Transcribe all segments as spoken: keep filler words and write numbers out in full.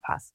passt.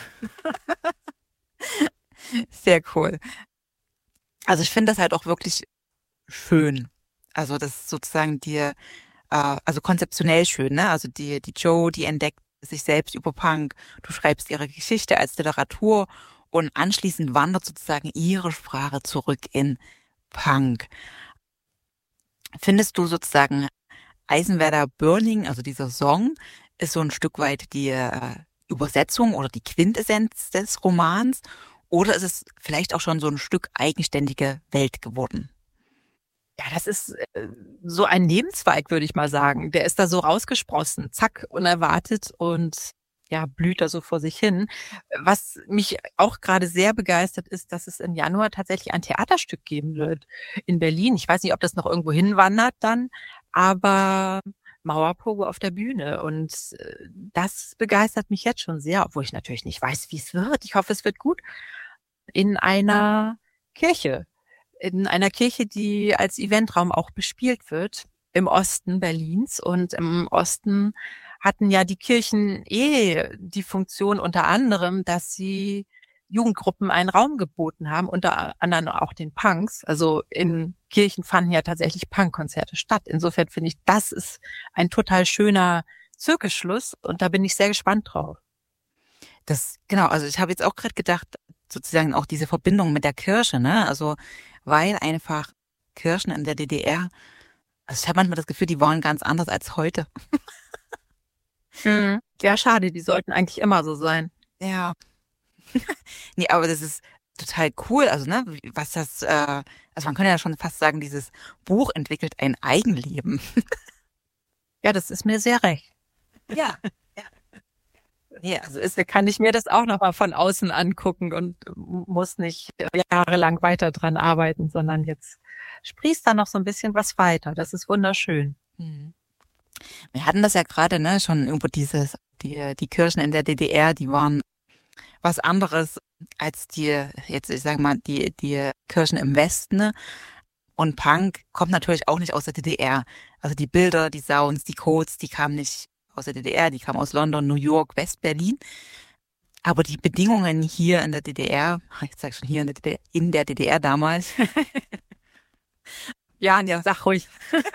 Sehr cool. Also ich finde das halt auch wirklich schön. Also das ist sozusagen die, äh, also konzeptionell schön, ne? Also die, die Jo, die entdeckt sich selbst über Punk. Du schreibst ihre Geschichte als Literatur und anschließend wandert sozusagen ihre Sprache zurück in Punk. Findest du sozusagen Eisenwerder Burning, also dieser Song, ist so ein Stück weit die äh, Übersetzung oder die Quintessenz des Romans? Oder ist es vielleicht auch schon so ein Stück eigenständige Welt geworden? Ja, das ist äh, so ein Nebenzweig, würde ich mal sagen. Der ist da so rausgesprossen, zack, unerwartet und ja, blüht da so vor sich hin. Was mich auch gerade sehr begeistert ist, dass es im Januar tatsächlich ein Theaterstück geben wird in Berlin. Ich weiß nicht, ob das noch irgendwo hinwandert dann, aber Mauerpogo auf der Bühne. Und äh, das begeistert mich jetzt schon sehr, obwohl ich natürlich nicht weiß, wie es wird. Ich hoffe, es wird gut. In einer Kirche in einer Kirche, die als Eventraum auch bespielt wird im Osten Berlins. Und im Osten hatten ja die Kirchen eh die Funktion unter anderem, dass sie Jugendgruppen einen Raum geboten haben, unter anderem auch den Punks. Also in Kirchen fanden ja tatsächlich Punkkonzerte statt. Insofern finde ich, das ist ein total schöner Zirkelschluss und da bin ich sehr gespannt drauf. Das, genau, also ich habe jetzt auch gerade gedacht, sozusagen auch diese Verbindung mit der Kirche, ne? Also, weil einfach Kirchen in der D D R, also ich habe manchmal das Gefühl, die waren ganz anders als heute. Mhm. Ja, schade, die sollten eigentlich immer so sein. Ja. Nee, aber das ist total cool, also, ne, wie- was das, äh, also man könnte ja schon fast sagen, dieses Buch entwickelt ein Eigenleben. Ja, das ist mir sehr recht. Ja. Ja. Nee, also ist, Da kann ich mir das auch nochmal von außen angucken und muss nicht jahrelang weiter dran arbeiten, sondern jetzt sprießt da noch so ein bisschen was weiter. Das ist wunderschön. hm. Wir hatten das ja gerade, ne, schon über dieses, die, die Kirchen in der D D R, die waren was anderes als die, jetzt ich sag mal, die, die Kirchen im Westen. Ne? Und Punk kommt natürlich auch nicht aus der D D R. Also die Bilder, die Sounds, die Codes, die kamen nicht aus der D D R, die kamen aus London, New York, West-Berlin. Aber die Bedingungen hier in der D D R, ich sag schon hier in der D D R, in der D D R damals, Ja, ja, sag ruhig.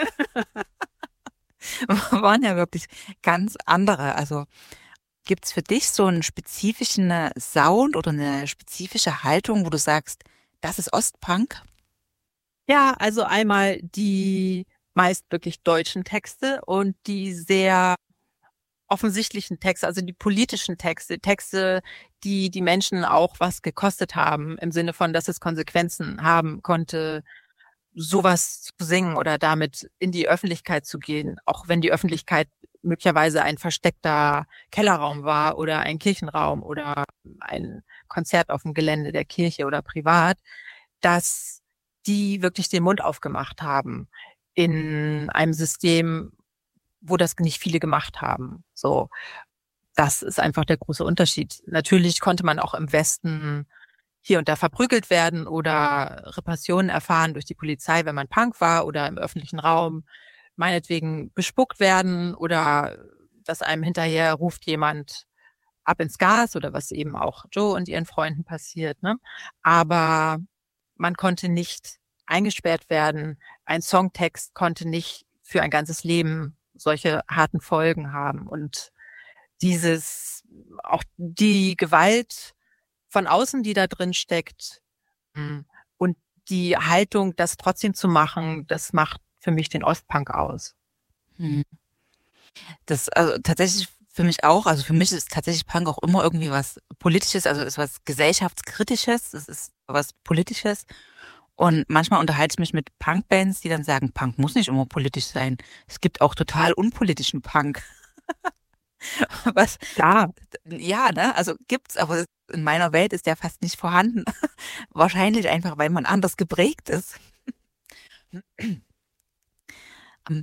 waren ja wirklich ganz andere. Also gibt's für dich so einen spezifischen Sound oder eine spezifische Haltung, wo du sagst, das ist Ostpunk? Ja, also einmal die meist wirklich deutschen Texte und die sehr offensichtlichen Texte, also die politischen Texte, Texte, die die Menschen auch was gekostet haben, im Sinne von, dass es Konsequenzen haben konnte, sowas zu singen oder damit in die Öffentlichkeit zu gehen, auch wenn die Öffentlichkeit möglicherweise ein versteckter Kellerraum war oder ein Kirchenraum oder ein Konzert auf dem Gelände der Kirche oder privat, dass die wirklich den Mund aufgemacht haben in einem System, wo das nicht viele gemacht haben. So, das ist einfach der große Unterschied. Natürlich konnte man auch im Westen hier und da verprügelt werden oder Repressionen erfahren durch die Polizei, wenn man Punk war oder im öffentlichen Raum meinetwegen bespuckt werden oder dass einem hinterher ruft jemand ab ins Gas oder was eben auch Joe und ihren Freunden passiert. Ne? Aber man konnte nicht eingesperrt werden. Ein Songtext konnte nicht für ein ganzes Leben solche harten Folgen haben. Und dieses, auch die Gewalt von außen, die da drin steckt, mm, und die Haltung, das trotzdem zu machen, das macht für mich den Ostpunk aus. Hm. Das, also tatsächlich für mich auch, also für mich ist tatsächlich Punk auch immer irgendwie was Politisches, also ist was Gesellschaftskritisches, es ist was Politisches. Und manchmal unterhalte ich mich mit Punkbands, die dann sagen, Punk muss nicht immer politisch sein. Es gibt auch total unpolitischen Punk. Was, Ja, ja, ne, also gibt's, aber in meiner Welt ist der fast nicht vorhanden. Wahrscheinlich einfach, weil man anders geprägt ist. Ähm,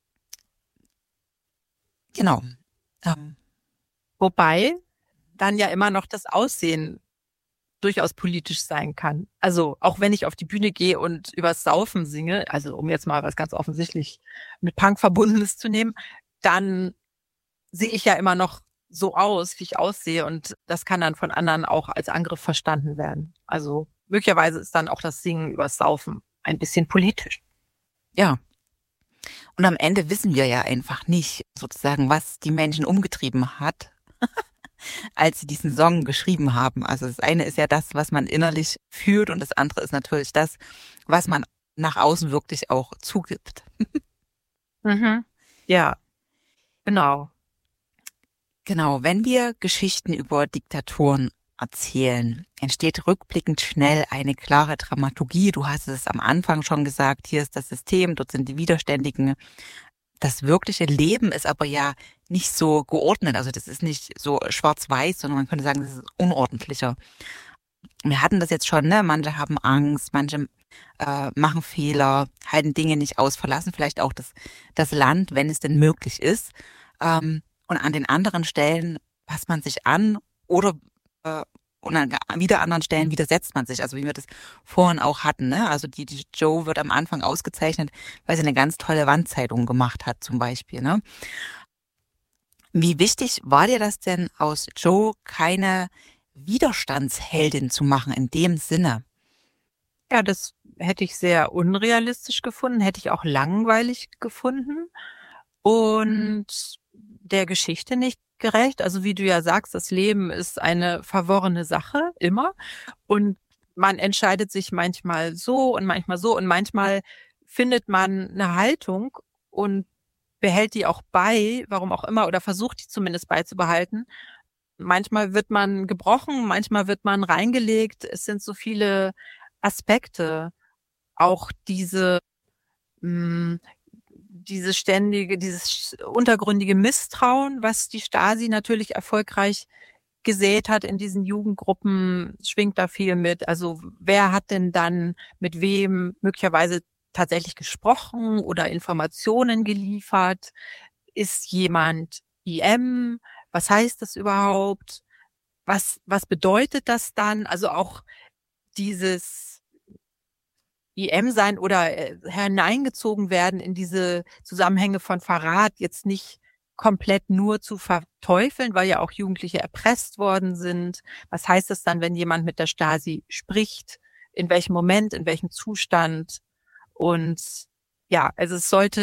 Genau. Ähm, wobei dann ja immer noch das Aussehen durchaus politisch sein kann. Also auch wenn ich auf die Bühne gehe und übers Saufen singe, also um jetzt mal was ganz offensichtlich mit Punk Verbundenes zu nehmen, dann sehe ich ja immer noch so aus, wie ich aussehe. Und das kann dann von anderen auch als Angriff verstanden werden. Also möglicherweise ist dann auch das Singen übers Saufen ein bisschen politisch. Ja. Und am Ende wissen wir ja einfach nicht sozusagen, was die Menschen umgetrieben hat, als sie diesen Song geschrieben haben. Also das eine ist ja das, was man innerlich fühlt, und das andere ist natürlich das, was man nach außen wirklich auch zugibt. Mhm. Ja, genau. Genau, wenn wir Geschichten über Diktaturen erzählen, entsteht rückblickend schnell eine klare Dramaturgie. Du hast es am Anfang schon gesagt, hier ist das System, dort sind die Widerständigen. Das wirkliche Leben ist aber ja nicht so geordnet. Also das ist nicht so schwarz-weiß, sondern man könnte sagen, das ist unordentlicher. Wir hatten das jetzt schon, ne? Manche haben Angst, manche äh, machen Fehler, halten Dinge nicht aus, verlassen vielleicht auch das, das Land, wenn es denn möglich ist. Ähm, und an den anderen Stellen passt man sich an oder äh, und an wieder anderen Stellen widersetzt man sich. Also wie wir das vorhin auch hatten, ne? Also die, die Jo wird am Anfang ausgezeichnet, weil sie eine ganz tolle Wandzeitung gemacht hat, zum Beispiel, ne? Wie wichtig war dir das denn, aus Jo keine Widerstandsheldin zu machen in dem Sinne? Ja, das hätte ich sehr unrealistisch gefunden, hätte ich auch langweilig gefunden und der Geschichte nicht gerecht. Also wie du ja sagst, das Leben ist eine verworrene Sache, immer. Und man entscheidet sich manchmal so und manchmal so und manchmal findet man eine Haltung und behält die auch bei, warum auch immer, oder versucht die zumindest beizubehalten. Manchmal wird man gebrochen, manchmal wird man reingelegt. Es sind so viele Aspekte. Auch diese, mh, diese ständige, dieses untergründige Misstrauen, was die Stasi natürlich erfolgreich gesät hat in diesen Jugendgruppen, schwingt da viel mit. Also wer hat denn dann mit wem möglicherweise tatsächlich gesprochen oder Informationen geliefert? Ist jemand I M? Was heißt das überhaupt? Was, was bedeutet das dann? Also auch dieses I M sein oder äh, hineingezogen werden in diese Zusammenhänge von Verrat, jetzt nicht komplett nur zu verteufeln, weil ja auch Jugendliche erpresst worden sind. Was heißt das dann, wenn jemand mit der Stasi spricht? In welchem Moment, in welchem Zustand? Und ja, also es sollte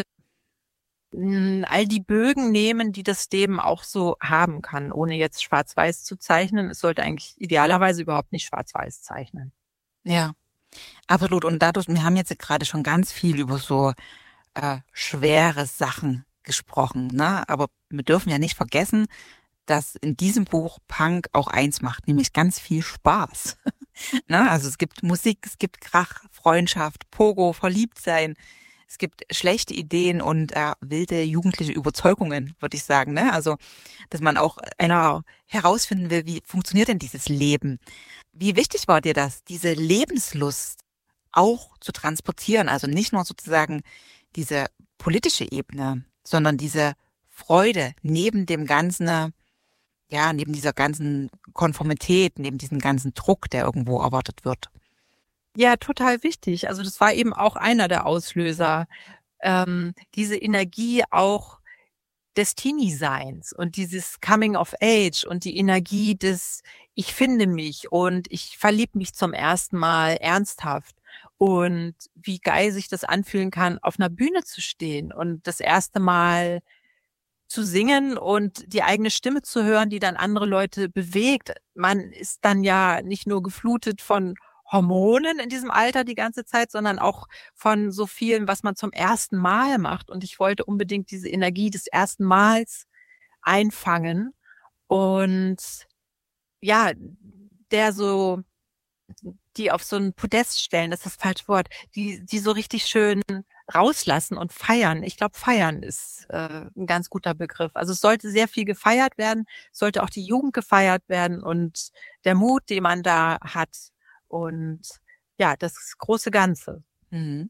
mh, all die Bögen nehmen, die das Leben auch so haben kann, ohne jetzt schwarz-weiß zu zeichnen. Es sollte eigentlich idealerweise überhaupt nicht schwarz-weiß zeichnen. Ja, absolut. Und dadurch, wir haben jetzt gerade schon ganz viel über so äh, schwere Sachen gesprochen, ne? Aber wir dürfen ja nicht vergessen, dass in diesem Buch Punk auch eins macht, nämlich ganz viel Spaß. Ne? Also es gibt Musik, es gibt Krach, Freundschaft, Pogo, Verliebtsein. Es gibt schlechte Ideen und äh, wilde jugendliche Überzeugungen, würde ich sagen. Ne? Also, dass man auch einer herausfinden will, wie funktioniert denn dieses Leben? Wie wichtig war dir das, diese Lebenslust auch zu transportieren? Also nicht nur sozusagen diese politische Ebene, sondern diese Freude neben dem ganzen, ja, neben dieser ganzen Konformität, neben diesem ganzen Druck, der irgendwo erwartet wird. Ja, total wichtig. Also das war eben auch einer der Auslöser, ähm, diese Energie auch des Teenie-Seins und dieses Coming of Age und die Energie des ich finde mich und ich verliebe mich zum ersten Mal ernsthaft und wie geil sich das anfühlen kann, auf einer Bühne zu stehen und das erste Mal zu singen und die eigene Stimme zu hören, die dann andere Leute bewegt. Man ist dann ja nicht nur geflutet von Hormonen in diesem Alter die ganze Zeit, sondern auch von so vielen, was man zum ersten Mal macht. Und ich wollte unbedingt diese Energie des ersten Mals einfangen und ja, der so, die auf so ein Podest stellen, das ist das falsche Wort, die, die so richtig schön rauslassen und feiern. Ich glaube, feiern ist äh, ein ganz guter Begriff. Also es sollte sehr viel gefeiert werden, es sollte auch die Jugend gefeiert werden und der Mut, den man da hat und ja, das große Ganze. Mhm.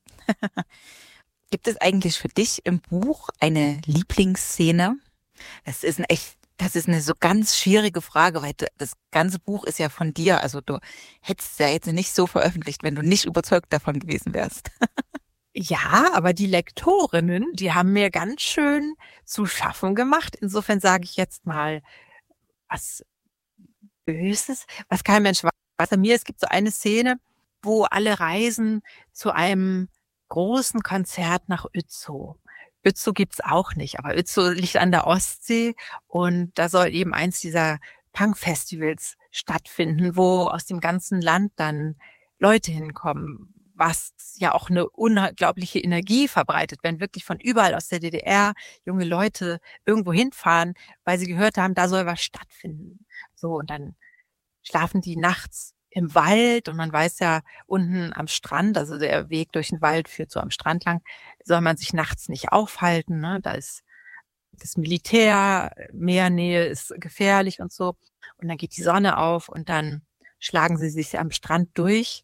Gibt es eigentlich für dich im Buch eine Lieblingsszene? Das ist ein echt, das ist eine so ganz schwierige Frage, weil du, das ganze Buch ist ja von dir. Also du hättest es ja jetzt nicht so veröffentlicht, wenn du nicht überzeugt davon gewesen wärst. Ja, aber die Lektorinnen, die haben mir ganz schön zu schaffen gemacht. Insofern sage ich jetzt mal was Böses, was kein Mensch weiß. Bei mir, es gibt so eine Szene, wo alle reisen zu einem großen Konzert nach Ötzow. Ötzow gibt's auch nicht, aber Ötzow liegt an der Ostsee und da soll eben eins dieser Punk-Festivals stattfinden, wo aus dem ganzen Land dann Leute hinkommen, was ja auch eine unglaubliche Energie verbreitet, wenn wirklich von überall aus der D D R junge Leute irgendwo hinfahren, weil sie gehört haben, da soll was stattfinden. So, und dann schlafen die nachts im Wald und man weiß ja, unten am Strand, also der Weg durch den Wald führt so am Strand lang, soll man sich nachts nicht aufhalten, ne? Da ist das Militär, Meernähe ist gefährlich und so. Und dann geht die Sonne auf und dann schlagen sie sich am Strand durch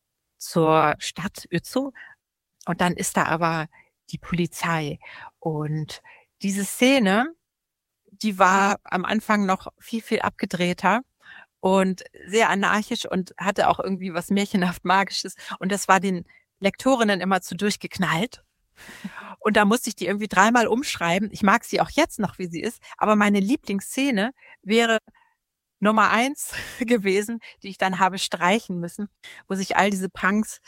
zur Stadt Ötzow und dann ist da aber die Polizei. Und diese Szene, die war am Anfang noch viel, viel abgedrehter und sehr anarchisch und hatte auch irgendwie was märchenhaft Magisches. Und das war den Lektorinnen immer zu durchgeknallt. Und da musste ich die irgendwie dreimal umschreiben. Ich mag sie auch jetzt noch, wie sie ist. Aber meine Lieblingsszene wäre Nummer eins gewesen, die ich dann habe streichen müssen, wo sich all diese Punks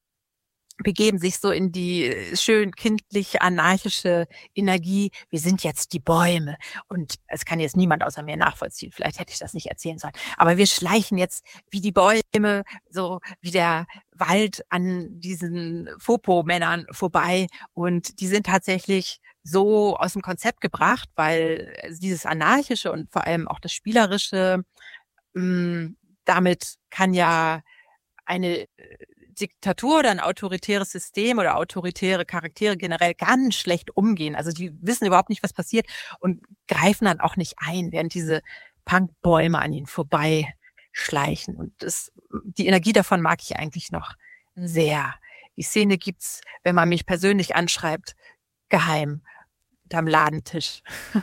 begeben sich so in die schön kindlich anarchische Energie. Wir sind jetzt die Bäume. Und es kann jetzt niemand außer mir nachvollziehen. Vielleicht hätte ich das nicht erzählen sollen. Aber wir schleichen jetzt wie die Bäume, so wie der Wald an diesen Fopo-Männern vorbei. Und die sind tatsächlich so aus dem Konzept gebracht, weil dieses Anarchische und vor allem auch das Spielerische, mh, damit kann ja eine Diktatur oder ein autoritäres System oder autoritäre Charaktere generell ganz schlecht umgehen. Also die wissen überhaupt nicht, was passiert und greifen dann auch nicht ein, während diese Punkbäume an ihnen vorbeischleichen. Und das, die Energie davon mag ich eigentlich noch sehr. Die Szene gibt's, wenn man mich persönlich anschreibt, geheim, unterm Ladentisch.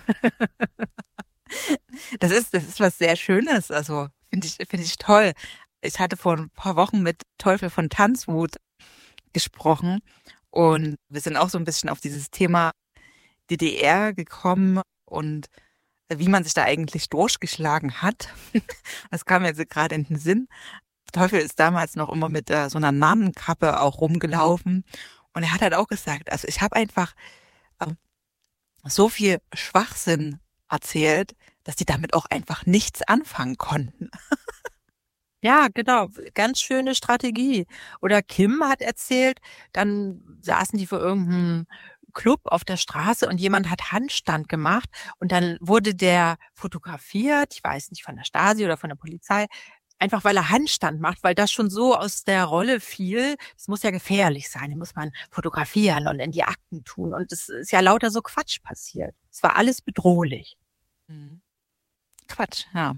Das ist, das ist was sehr Schönes. Also finde ich, finde ich toll. Ich hatte vor ein paar Wochen mit Teufel von Tanzwut gesprochen und wir sind auch so ein bisschen auf dieses Thema D D R gekommen und wie man sich da eigentlich durchgeschlagen hat. Das kam mir jetzt gerade in den Sinn. Teufel ist damals noch immer mit äh, so einer Nonnenkappe auch rumgelaufen und er hat halt auch gesagt, also ich habe einfach äh, so viel Schwachsinn erzählt, dass die damit auch einfach nichts anfangen konnten. Ja, genau. Ganz schöne Strategie. Oder Kim hat erzählt, dann saßen die vor irgendeinem Club auf der Straße und jemand hat Handstand gemacht und dann wurde der fotografiert, ich weiß nicht, von der Stasi oder von der Polizei, einfach weil er Handstand macht, weil das schon so aus der Rolle fiel. Das muss ja gefährlich sein, den muss man fotografieren und in die Akten tun. Und es ist ja lauter so Quatsch passiert. Es war alles bedrohlich. Quatsch, ja.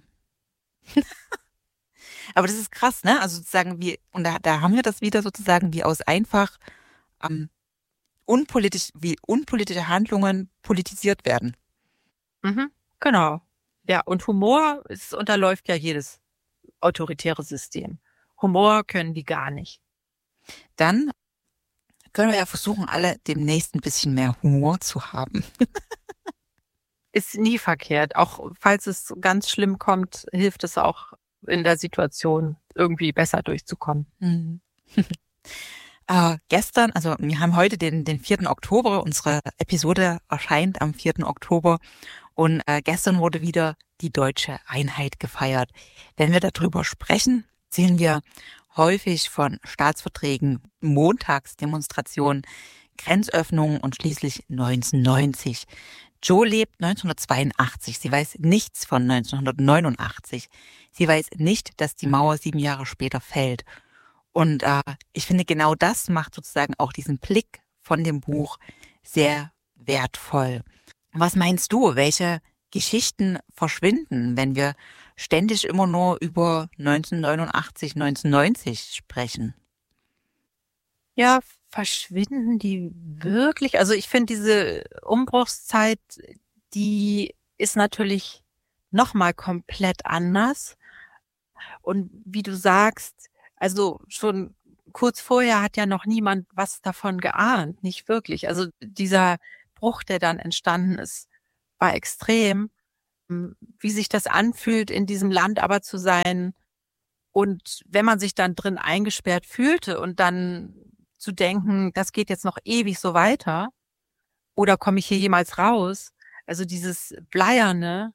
Aber das ist krass, ne? Also sozusagen wie, und da, da haben wir das wieder sozusagen, wie aus einfach ähm, unpolitisch, wie unpolitische Handlungen politisiert werden. Mhm, genau. Ja, und Humor, es unterläuft ja jedes autoritäre System. Humor können die gar nicht. Dann können wir ja versuchen, alle demnächst ein bisschen mehr Humor zu haben. Ist nie verkehrt. Auch falls es ganz schlimm kommt, hilft es auch in der Situation irgendwie besser durchzukommen. Mhm. äh, gestern, also wir haben heute den, den vierten Oktober, unsere Episode erscheint am vierten Oktober und äh, gestern wurde wieder die deutsche Einheit gefeiert. Wenn wir darüber sprechen, sehen wir häufig von Staatsverträgen, Montagsdemonstrationen, Grenzöffnungen und schließlich neunzehnhundertneunzig. Jo lebt neunzehnhundertzweiundachtzig. Sie weiß nichts von neunzehnhundertneunundachtzig. Sie weiß nicht, dass die Mauer sieben Jahre später fällt. Und äh, ich finde, genau das macht sozusagen auch diesen Blick von dem Buch sehr wertvoll. Was meinst du, welche Geschichten verschwinden, wenn wir ständig immer nur über neunzehnhundertneunundachtzig, neunzehnhundertneunzig sprechen? Ja, verschwinden die wirklich? Also ich finde diese Umbruchszeit, die ist natürlich nochmal komplett anders. Und wie du sagst, also schon kurz vorher hat ja noch niemand was davon geahnt, nicht wirklich. Also dieser Bruch, der dann entstanden ist, war extrem. wie sich das anfühlt, in diesem Land aber zu sein. Und wenn man sich dann drin eingesperrt fühlte und dann zu denken, das geht jetzt noch ewig so weiter, oder komme ich hier jemals raus? Also dieses Bleierne,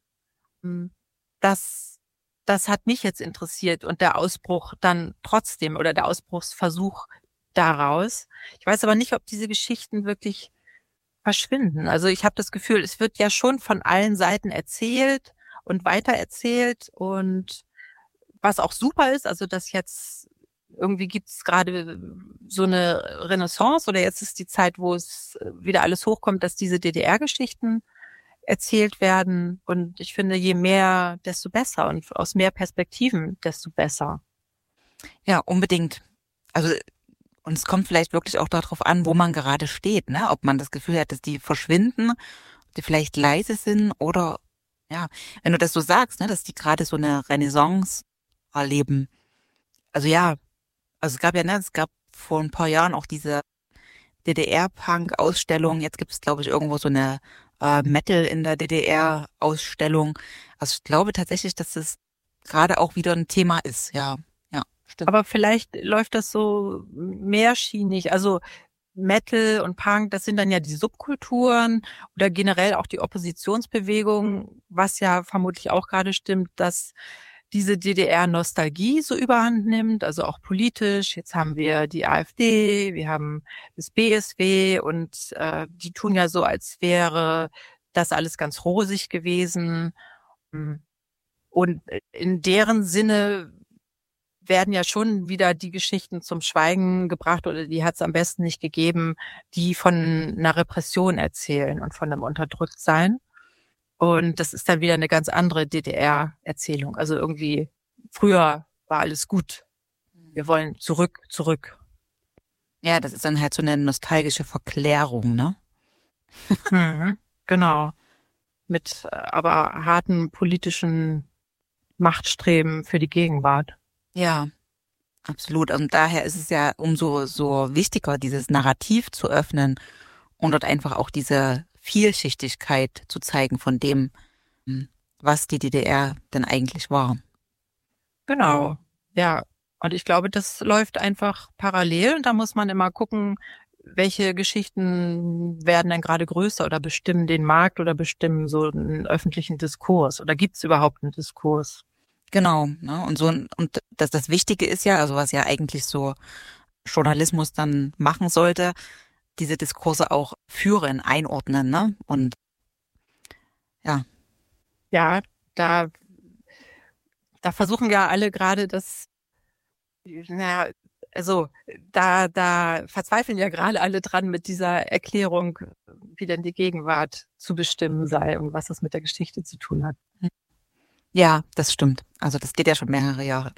das, das hat mich jetzt interessiert und der Ausbruch dann trotzdem oder der Ausbruchsversuch daraus. Ich weiß aber nicht, ob diese Geschichten wirklich verschwinden. Also ich habe das Gefühl, es wird ja schon von allen Seiten erzählt und weitererzählt und was auch super ist, also dass jetzt irgendwie gibt es gerade so eine Renaissance oder jetzt ist die Zeit, wo es wieder alles hochkommt, dass diese D D R-Geschichten erzählt werden und ich finde, je mehr, desto besser und aus mehr Perspektiven, desto besser. Ja, unbedingt. Also und es kommt vielleicht wirklich auch darauf an, wo man gerade steht, ne? Ob man das Gefühl hat, dass die verschwinden, die vielleicht leise sind oder ja, wenn du das so sagst, ne, dass die gerade so eine Renaissance erleben. Also ja, also es gab ja, ne, es gab vor ein paar Jahren auch diese D D R-Punk-Ausstellung. Jetzt gibt es, glaube ich, irgendwo so eine äh, Metal in der D D R-Ausstellung. Also ich glaube tatsächlich, dass das gerade auch wieder ein Thema ist. Ja, ja, stimmt. Aber vielleicht läuft das so mehrschienig. Also Metal und Punk, das sind dann ja die Subkulturen oder generell auch die Oppositionsbewegung, was ja vermutlich auch gerade stimmt, dass diese D D R-Nostalgie so überhand nimmt, also auch politisch. Jetzt haben wir die AfD, wir haben das B S W und äh, die tun ja so, als wäre das alles ganz rosig gewesen. Und in deren Sinne werden ja schon wieder die Geschichten zum Schweigen gebracht oder die hat es am besten nicht gegeben, die von einer Repression erzählen und von einem Unterdrücktsein. Und das ist dann wieder eine ganz andere D D R-Erzählung. Also irgendwie, früher war alles gut. Wir wollen zurück, zurück. Ja, das ist dann halt so eine nostalgische Verklärung, ne? Mhm, genau. Mit aber harten politischen Machtstreben für die Gegenwart. Ja, absolut. Und daher ist es ja umso so wichtiger, dieses Narrativ zu öffnen und dort einfach auch diese Vielschichtigkeit zu zeigen von dem, was die D D R denn eigentlich war. Genau, ja. Und ich glaube, das läuft einfach parallel und da muss man immer gucken, welche Geschichten werden denn gerade größer oder bestimmen den Markt oder bestimmen so einen öffentlichen Diskurs oder gibt es überhaupt einen Diskurs? Genau, ne? Und so und das das Wichtige ist ja, also was ja eigentlich so Journalismus dann machen sollte, diese Diskurse auch führen, einordnen, ne? Und ja. Ja, da da versuchen ja alle gerade das, naja, also da da verzweifeln ja gerade alle dran mit dieser Erklärung, wie denn die Gegenwart zu bestimmen sei und was das mit der Geschichte zu tun hat. Ja, das stimmt. Also das geht ja schon mehrere Jahre.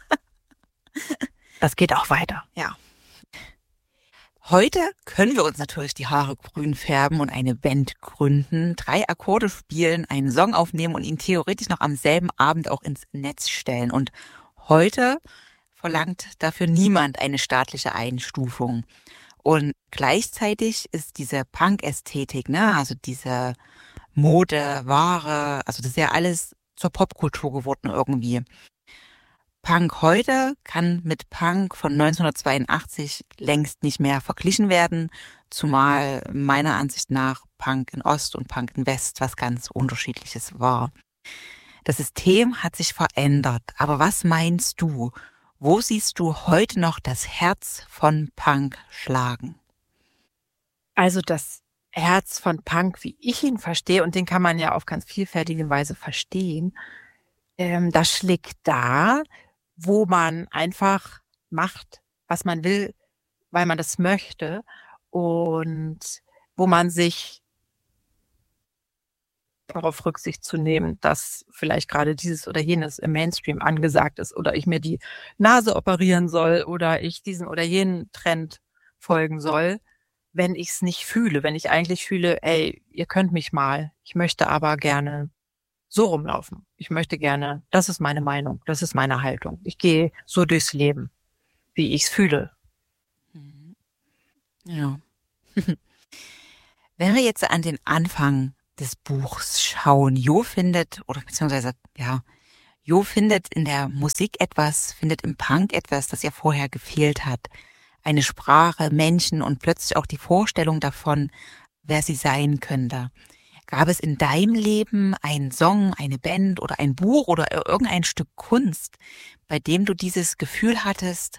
Das geht auch weiter. Ja. Heute können wir uns natürlich die Haare grün färben und eine Band gründen, drei Akkorde spielen, einen Song aufnehmen und ihn theoretisch noch am selben Abend auch ins Netz stellen. Und heute verlangt dafür niemand eine staatliche Einstufung. Und gleichzeitig ist diese Punk-Ästhetik, ne, also diese Mode, Ware, also das ist ja alles zur Popkultur geworden irgendwie. Punk heute kann mit Punk von neunzehnhundertzweiundachtzig längst nicht mehr verglichen werden, zumal meiner Ansicht nach Punk in Ost und Punk in West was ganz Unterschiedliches war. Das System hat sich verändert, aber was meinst du? Wo siehst du heute noch das Herz von Punk schlagen? Also das Herz von Punk, wie ich ihn verstehe, und den kann man ja auf ganz vielfältige Weise verstehen, ähm, das schlägt da, wo man einfach macht, was man will, weil man das möchte und wo man sich darauf Rücksicht zu nehmen, dass vielleicht gerade dieses oder jenes im Mainstream angesagt ist oder ich mir die Nase operieren soll oder ich diesen oder jenen Trend folgen soll, wenn ich es nicht fühle, wenn ich eigentlich fühle, ey, ihr könnt mich mal, ich möchte aber gerne so rumlaufen. Ich möchte gerne, das ist meine Meinung, das ist meine Haltung. Ich gehe so durchs Leben, wie ich es fühle. Ja. Wenn wir jetzt an den Anfang des Buchs schauen. Jo findet, oder beziehungsweise, ja, Jo findet in der Musik etwas, findet im Punk etwas, das ihr vorher gefehlt hat. Eine Sprache, Menschen und plötzlich auch die Vorstellung davon, wer sie sein könnte. Gab es in deinem Leben einen Song, eine Band oder ein Buch oder irgendein Stück Kunst, bei dem du dieses Gefühl hattest,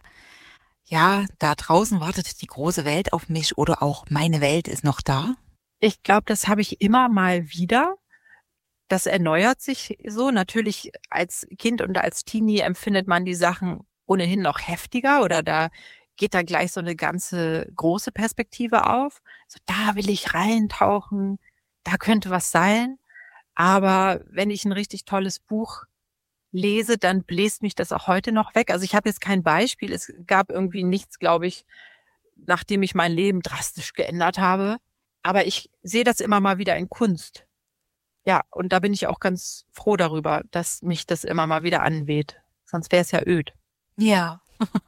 ja, da draußen wartet die große Welt auf mich oder auch meine Welt ist noch da? Ich glaube, das habe ich immer mal wieder. Das erneuert sich so. Natürlich als Kind und als Teenie empfindet man die Sachen ohnehin noch heftiger oder da geht da gleich so eine ganze große Perspektive auf. So, da will ich reintauchen, da könnte was sein. Aber wenn ich ein richtig tolles Buch lese, dann bläst mich das auch heute noch weg. Also ich habe jetzt kein Beispiel. Es gab irgendwie nichts, glaube ich, nachdem ich mein Leben drastisch geändert habe. Aber ich sehe das immer mal wieder in Kunst. Ja, und da bin ich auch ganz froh darüber, dass mich das immer mal wieder anweht. Sonst wäre es ja öd. Ja.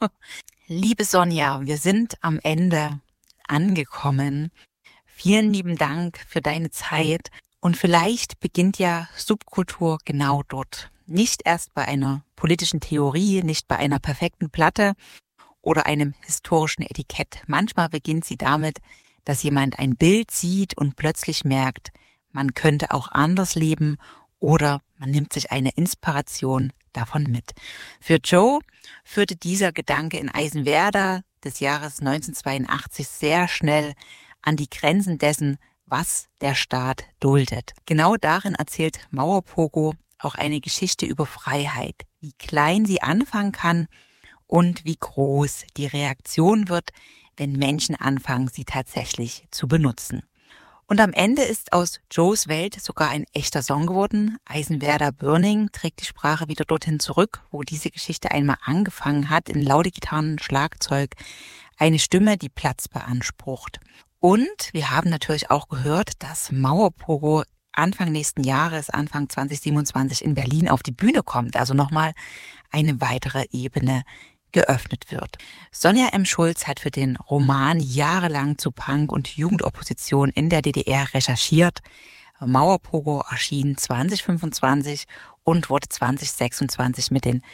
Liebe Sonja, wir sind am Ende angekommen. Vielen lieben Dank für deine Zeit. Und vielleicht beginnt ja Subkultur genau dort. Nicht erst bei einer politischen Theorie, nicht bei einer perfekten Platte oder einem historischen Etikett. Manchmal beginnt sie damit, dass jemand ein Bild sieht und plötzlich merkt, man könnte auch anders leben oder man nimmt sich eine Inspiration davon mit. Für Joe führte dieser Gedanke in Eisenwerder des Jahres neunzehnhundertzweiundachtzig sehr schnell an die Grenzen dessen, was der Staat duldet. Genau darin erzählt Mauerpogo auch eine Geschichte über Freiheit, wie klein sie anfangen kann und wie groß die Reaktion wird, wenn Menschen anfangen, sie tatsächlich zu benutzen. Und am Ende ist aus Joes Welt sogar ein echter Song geworden. Eisenwerder Burning trägt die Sprache wieder dorthin zurück, wo diese Geschichte einmal angefangen hat, in laute Gitarren, Schlagzeug, eine Stimme, die Platz beansprucht. Und wir haben natürlich auch gehört, dass Mauerpogo Anfang nächsten Jahres, Anfang zwanzig siebenundzwanzig in Berlin auf die Bühne kommt. Also nochmal eine weitere Ebene geöffnet wird. Sonja M. Schulz hat für den Roman jahrelang zu Punk und Jugendopposition in der D D R recherchiert. Mauerpogo erschien zwanzig fünfundzwanzig und wurde zwanzig sechsundzwanzig mit dem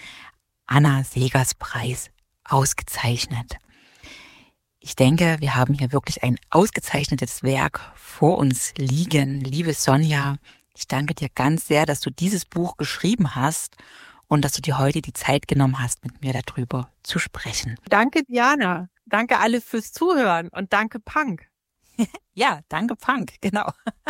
Anna-Segers-Preis ausgezeichnet. Ich denke, wir haben hier wirklich ein ausgezeichnetes Werk vor uns liegen. Liebe Sonja, ich danke dir ganz sehr, dass du dieses Buch geschrieben hast und dass du dir heute die Zeit genommen hast, mit mir darüber zu sprechen. Danke, Diana. Danke alle fürs Zuhören und danke, Punk. Ja, danke, Punk, genau.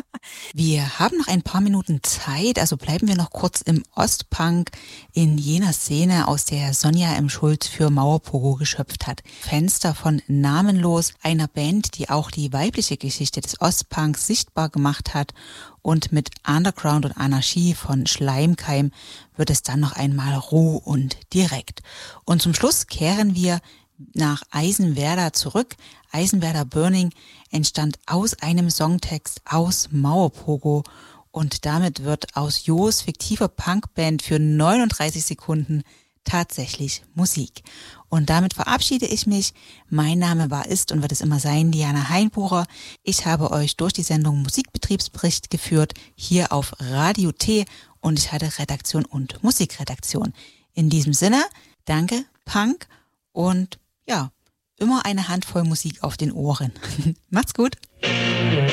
Wir haben noch ein paar Minuten Zeit, also bleiben wir noch kurz im Ostpunk, in jener Szene, aus der Sonja M. Schulz für Mauerpogo geschöpft hat. Fenster von Namenlos, einer Band, die auch die weibliche Geschichte des Ostpunks sichtbar gemacht hat. Und mit Underground und Anarchie von Schleimkeim wird es dann noch einmal roh und direkt. Und zum Schluss kehren wir nach Eisenwerder zurück. Eisenwerder Burning entstand aus einem Songtext aus Mauerpogo und damit wird aus Jos fiktiver Punkband für neununddreißig Sekunden tatsächlich Musik. Und damit verabschiede ich mich. Mein Name war, ist und wird es immer sein, Diana Heinbucher. Ich habe euch durch die Sendung Musikbetriebsbericht geführt, hier auf Radio T, und ich hatte Redaktion und Musikredaktion. In diesem Sinne, danke, Punk, und ja, immer eine Handvoll Musik auf den Ohren. Macht's gut!